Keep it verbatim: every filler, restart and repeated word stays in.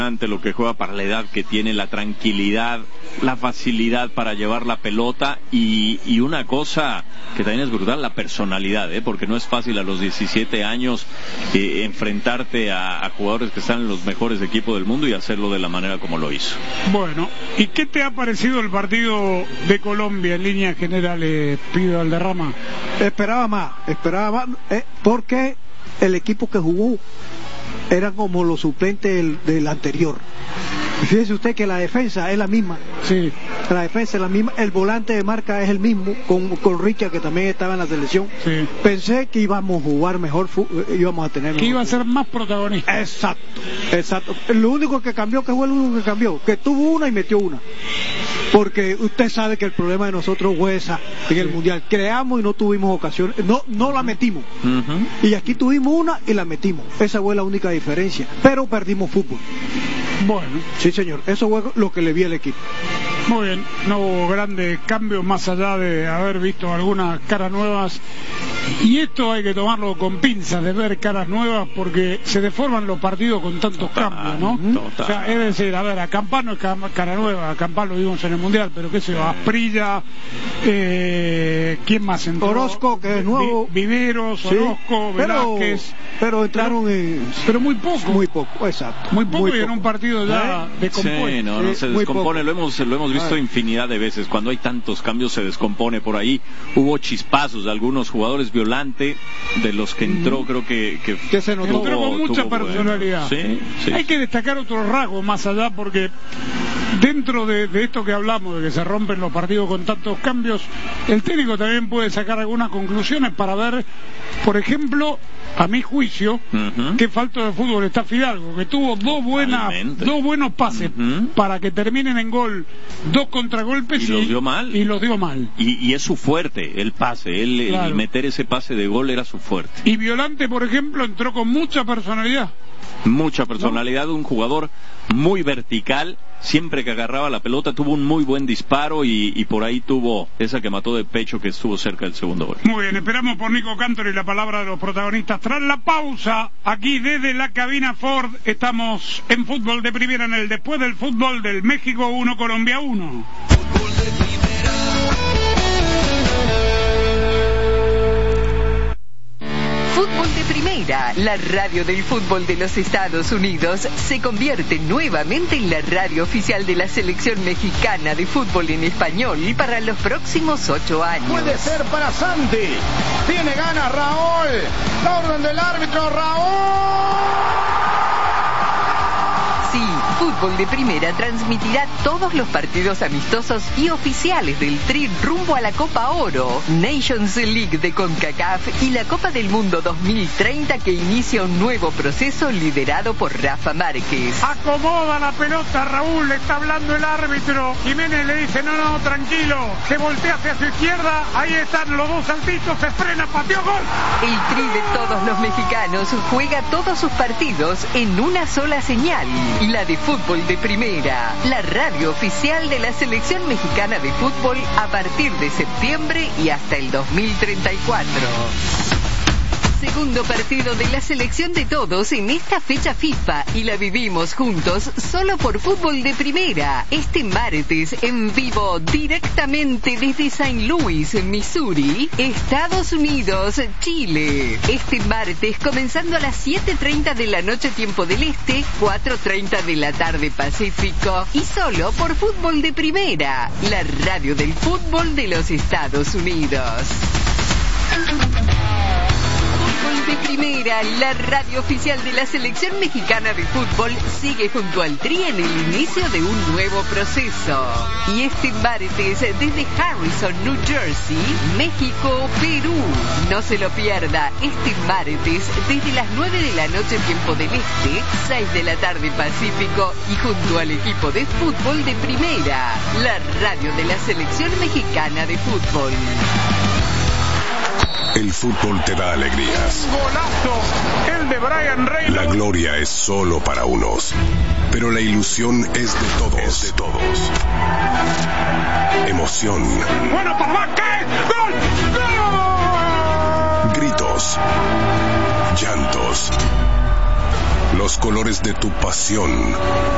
Lo que juega para la edad que tiene, la tranquilidad, la facilidad para llevar la pelota y, y una cosa que también es brutal, la personalidad, ¿eh? Porque no es fácil a los diecisiete años eh, enfrentarte a, a jugadores que están en los mejores equipos del mundo y hacerlo de la manera como lo hizo. Bueno, ¿y qué te ha parecido el partido de Colombia en líneas generales, Pibe Valderrama? Esperaba más, esperaba más, eh, porque el equipo que jugó eran como los suplentes del, del anterior. Fíjese usted que la defensa es la misma. Sí. La defensa es la misma. El volante de marca es el mismo, con, con Richard, que también estaba en la selección. Sí. Pensé que íbamos a jugar mejor, íbamos a tener... Que iba a ser más protagonista. Exacto, exacto. Lo único que cambió, que fue lo único que cambió, que tuvo una y metió una. Porque usted sabe que el problema de nosotros fue esa en el Mundial. Creamos y no tuvimos ocasiones, no, no la metimos. Uh-huh. Y aquí tuvimos una y la metimos. Esa fue la única diferencia. Pero perdimos fútbol. Bueno. Sí, señor. Eso fue lo que le vi al equipo. Muy bien. No hubo grandes cambios más allá de haber visto algunas caras nuevas. Y esto hay que tomarlo con pinzas, de ver caras nuevas, porque se deforman los partidos con tantos total, cambios, ¿no? Total. O sea, es decir, a ver, a Campano es cara nueva, a Campano lo vimos en el Mundial, pero qué sé yo, Asprilla, eh, ¿quién más entró? Orozco, que es nuevo. Vi, Viveros, Orozco, sí, pero, Velázquez. Pero entraron en... Pero muy poco. Muy poco, exacto. Muy poco muy y poco. en un partido ya ¿Eh? descompuesto. Sí, no, no se descompone, lo hemos, lo hemos visto infinidad de veces. Cuando hay tantos cambios se descompone por ahí. Hubo chispazos de algunos jugadores. Violante, de los que entró, mm. creo que, que, que se notó. Entró con mucha tuvo, personalidad. Bueno. Sí, sí. Hay que destacar otro rasgo más allá, porque dentro de, de esto que hablamos, de que se rompen los partidos con tantos cambios, el técnico también puede sacar algunas conclusiones para ver, por ejemplo, a mi juicio, uh-huh. qué falta de fútbol está Fidalgo, que tuvo dos buenas, dos buenos pases uh-huh. para que terminen en gol, dos contragolpes y, y los dio mal. Y los dio mal. Y, y es su fuerte, el pase, el, claro. el meter ese pase de gol era su fuerte. Y Violante, por ejemplo, entró con mucha personalidad. Mucha personalidad, ¿no? Un jugador muy vertical. Siempre que agarraba la pelota tuvo un muy buen disparo y, y por ahí tuvo esa que mató de pecho, que estuvo cerca del segundo gol. Muy bien, esperamos por Nico Cantor y la palabra de los protagonistas. Tras la pausa, aquí desde la cabina Ford, estamos en Fútbol de Primera, en el Después del Fútbol del México uno, Colombia uno. Fútbol de Primera. Fútbol de Primera, la radio del fútbol de los Estados Unidos, se convierte nuevamente en la radio oficial de la selección mexicana de fútbol en español para los próximos ocho años. Puede ser para Santi. Tiene ganas Raúl. La orden del árbitro, Raúl. Sí, Fútbol de Primera transmitirá todos los partidos amistosos y oficiales del Tri rumbo a la Copa Oro, Nations League de CONCACAF y la Copa del Mundo dos mil treinta, que inicia un nuevo proceso liderado por Rafa Márquez. Acomoda la pelota, Raúl, le está hablando el árbitro. Jiménez le dice, no, no, tranquilo. Se voltea hacia su izquierda, ahí están los dos saltitos, se frena, pateó, gol. El Tri de todos los mexicanos juega todos sus partidos en una sola señal. La de Fútbol de Primera, la radio oficial de la selección mexicana de fútbol a partir de septiembre y hasta el dos mil treinta y cuatro. Segundo partido de la selección de todos en esta fecha FIFA y la vivimos juntos solo por Fútbol de Primera. Este martes en vivo directamente desde Saint Louis, Missouri, Estados Unidos, Chile. Este martes comenzando a las siete treinta de la noche tiempo del Este, cuatro treinta de la tarde Pacífico y solo por Fútbol de Primera, la radio del fútbol de los Estados Unidos. Fútbol de Primera, la radio oficial de la selección mexicana de fútbol, sigue junto al Tri en el inicio de un nuevo proceso. Y este martes, desde Harrison, New Jersey, México, Perú. No se lo pierda, este martes, desde las nueve de la noche tiempo del Este, seis de la tarde Pacífico, y junto al equipo de Fútbol de Primera, la radio de la selección mexicana de fútbol. El fútbol te da alegrías. Golazo, el de Brian Reynolds. La gloria es solo para unos, pero la ilusión es de todos. Es de todos. Emoción. Bueno, papá, ¿qué? ¡Gol! ¡Gol! Gritos. Llantos. Los colores de tu pasión.